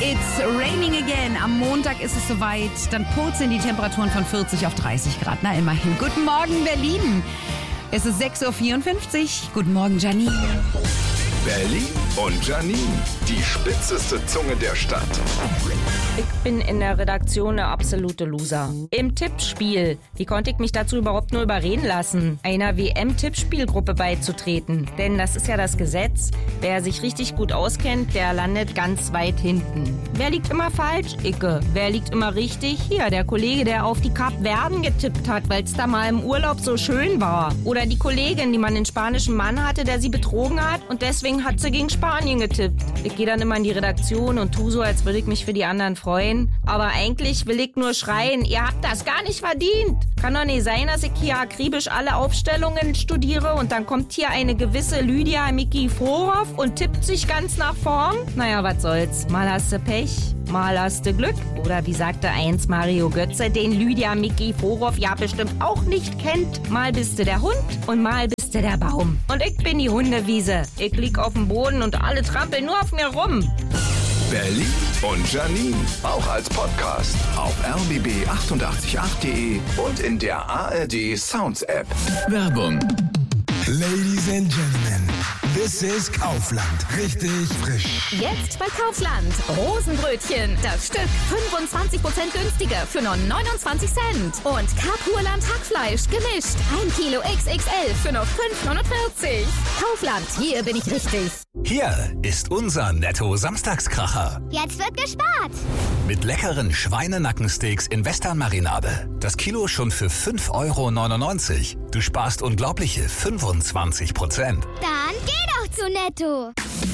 It's raining again. Am Montag ist es soweit. Dann purzeln die Temperaturen von 40 auf 30 Grad. Na, immerhin. Guten Morgen, Berlin. Es ist 6.54 Uhr. Guten Morgen, Janine. Berlin und Janine, die spitzeste Zunge der Stadt. Ich bin in der Redaktion eine absolute Loser. Im Tippspiel, wie konnte ich mich dazu überhaupt nur überreden lassen, einer WM-Tippspielgruppe beizutreten? Denn das ist ja das Gesetz. Wer sich richtig gut auskennt, der landet ganz weit hinten. Wer liegt immer falsch? Icke. Wer liegt immer richtig? Hier, der Kollege, der auf die Kapverden getippt hat, weil es da mal im Urlaub so schön war. Oder die Kollegin, die man einen spanischen Mann hatte, der sie betrogen hat und deswegen hat sie gegen Spanien getippt. Ich gehe dann immer in die Redaktion und tu so, als würde ich mich für die anderen freuen. Aber eigentlich will ich nur schreien, ihr habt das gar nicht verdient. Kann doch nicht sein, dass ich hier akribisch alle Aufstellungen studiere und dann kommt hier eine gewisse Lydia Mikiforov und tippt sich ganz nach vorn. Naja, was soll's. Mal hast du Pech, mal hast du Glück. Oder wie sagte einst Mario Götze, den Lydia Mikiforov ja bestimmt auch nicht kennt. Mal bist du der Hund und mal bist du der Baum. Und ich bin die Hundewiese. Ich lieg auf dem Boden und alle trampeln nur auf mir rum. Berlin und Janine, auch als Podcast auf rbb888.de und in der ARD Sounds App. Werbung. Ladies and Gentlemen, this is Kaufland. Richtig frisch. Jetzt bei Kaufland. Rosenbrötchen. Das Stück 25% günstiger für nur 29 Cent. Und Kapurland Hackfleisch gemischt. 1 Kilo XXL für nur 5,49. Kaufland, hier bin ich richtig. Hier ist unser Netto-Samstagskracher. Jetzt wird gespart. Mit leckeren Schweinenackensteaks in Western-Marinade. Das Kilo schon für 5,99 €. Du sparst unglaubliche 25%. Dann geh doch zu Netto.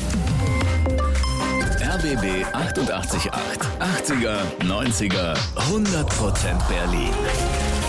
RBB 88.8. 80er, 90er, 100% Berlin.